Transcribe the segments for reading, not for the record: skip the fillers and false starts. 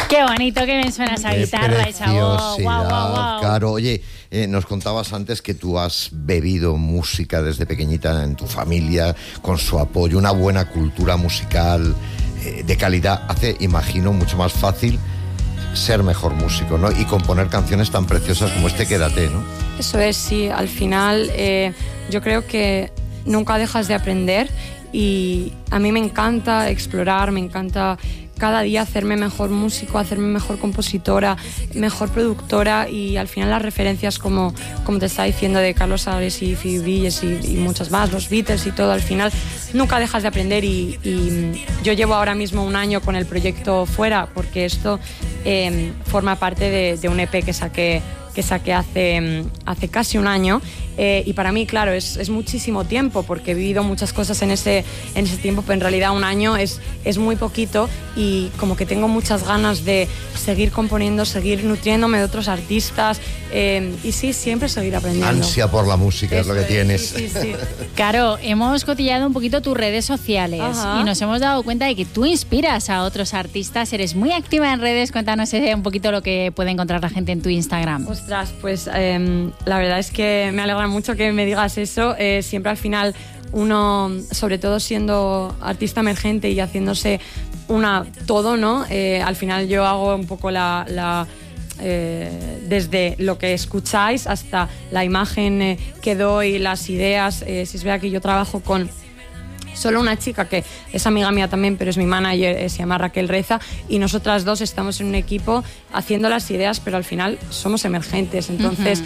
Qué bonito que me suena esa guitarra, esa voz. Wow. Claro, oye, nos contabas antes que tú has bebido música desde pequeñita en tu familia, con su apoyo, una buena cultura musical de calidad. Hace, imagino, mucho más fácil ser mejor músico, ¿no? Y componer canciones tan preciosas como Quédate, ¿no? Eso es, sí. Al final, yo creo que nunca dejas de aprender y a mí me encanta explorar, me encanta cada día hacerme mejor músico, hacerme mejor compositora, mejor productora, y al final las referencias como te estaba diciendo de Carlos Sabares y Phoebe Bridgers y muchas más, los Beatles y todo, al final nunca dejas de aprender y yo llevo ahora mismo 1 año con el proyecto fuera porque esto forma parte de un EP que saqué hace casi 1 año, y para mí, claro, es muchísimo tiempo porque he vivido muchas cosas en ese tiempo, pero en realidad 1 año es muy poquito y como que tengo muchas ganas de seguir componiendo, seguir nutriéndome de otros artistas y sí, siempre seguir aprendiendo. Ansia por la música es lo que tienes. Sí. Claro, hemos cotillado un poquito tus redes sociales. Ajá. Y nos hemos dado cuenta de que tú inspiras a otros artistas, eres muy activa en redes. Cuéntanos un poquito lo que puede encontrar la gente en tu Instagram. Ostras, pues la verdad es que me alegra mucho que me digas eso. Siempre al final uno, sobre todo siendo artista emergente y haciéndose todo, ¿no? Al final yo hago un poco desde lo que escucháis hasta la imagen que doy, las ideas. Si es verdad que yo trabajo con solo una chica que es amiga mía también, pero es mi manager, se llama Raquel Reza, y nosotras dos estamos en un equipo haciendo las ideas, pero al final somos emergentes, entonces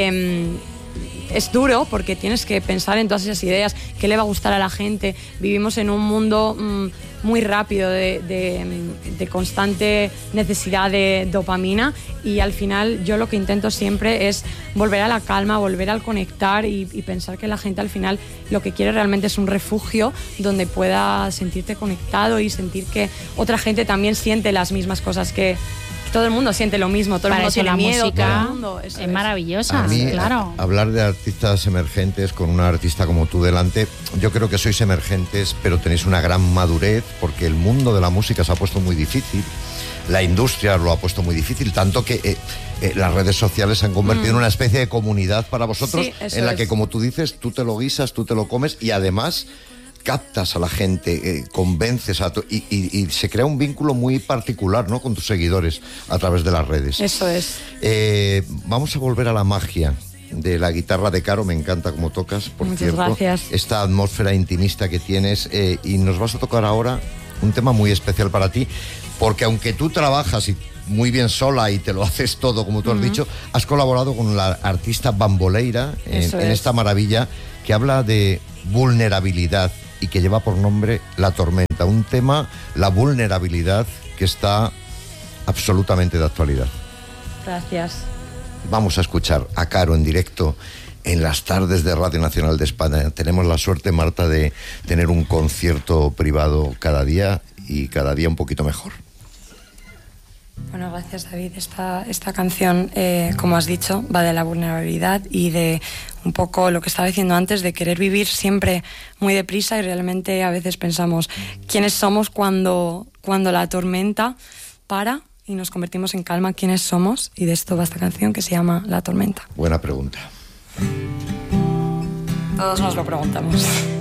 es duro porque tienes que pensar en todas esas ideas, qué le va a gustar a la gente. Vivimos en un mundo muy rápido de constante necesidad de dopamina, y al final yo lo que intento siempre es volver a la calma, volver al conectar y pensar que la gente al final lo que quiere realmente es un refugio donde pueda sentirte conectado y sentir que otra gente también siente las mismas cosas, que todo el mundo siente lo mismo, todo el mundo tiene miedo, música, todo el mundo, es maravillosa. A mí, claro. Hablar de artistas emergentes con una artista como tú delante, yo creo que sois emergentes, pero tenéis una gran madurez, porque el mundo de la música se ha puesto muy difícil, la industria lo ha puesto muy difícil, tanto que las redes sociales se han convertido en una especie de comunidad para vosotros, Sí, en la que, como tú dices, tú te lo guisas, tú te lo comes y además captas a la gente, convences y se crea un vínculo muy particular, ¿no?, con tus seguidores a través de las redes. Eso es. Vamos a volver a la magia de la guitarra de Caro. Me encanta cómo tocas, por Muchas cierto. gracias. Esta atmósfera intimista que tienes, y nos vas a tocar ahora un tema muy especial para ti, porque aunque tú trabajas muy bien sola y te lo haces todo, como tú has dicho, has colaborado con la artista Bamboleira en esta maravilla que habla de vulnerabilidad y que lleva por nombre La Tormenta, un tema, la vulnerabilidad, que está absolutamente de actualidad. Gracias. Vamos a escuchar a Caro en directo en las tardes de Radio Nacional de España. Tenemos la suerte, Marta, de tener un concierto privado cada día y cada día un poquito mejor. Bueno, gracias, David. Esta canción, como has dicho, va de la vulnerabilidad y de un poco lo que estaba diciendo antes, de querer vivir siempre muy deprisa, y realmente a veces pensamos quiénes somos cuando la tormenta para y nos convertimos en calma. ¿Quiénes somos? Y de esto va esta canción que se llama La Tormenta. Buena pregunta. Todos nos lo preguntamos.